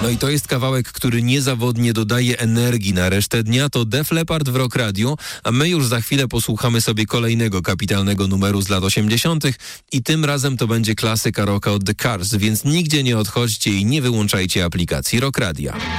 No i to jest kawałek, który niezawodnie dodaje energii na resztę dnia. To Def Leppard w Rock Radio, a my już za chwilę posłuchamy sobie kolejnego kapitalnego numeru z lat 80. i tym razem to będzie klasyka rocka od The Cars, więc nigdzie nie odchodźcie i nie wyłączajcie aplikacji Rock Radia.